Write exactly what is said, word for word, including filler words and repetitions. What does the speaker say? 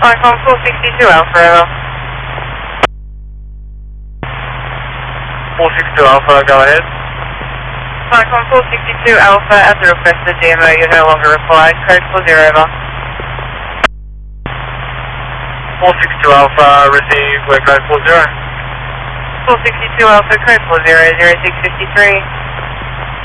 Platform four sixty-two Alpha, over. four six two Alpha, go ahead. Platform four sixty-two Alpha, as a requested D M O, you're no longer required. Code four zero, over. four six two Alpha, receive, we're code four zero. four sixty-two Alpha, code four zero, zero six fifty-three.